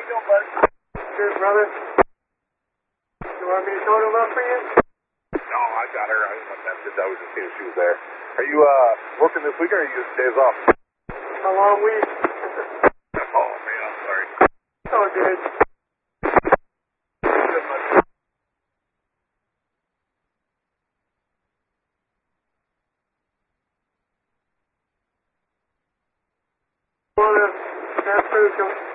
doing, bud? Good, brother. You want me to total up for you? No, I got her. I didn't want that to. I was just seeing if she was there. Are you working this week or are you just days off? A long week. Oh, man, I'm sorry. Oh, good. Good, bud. Want to transfer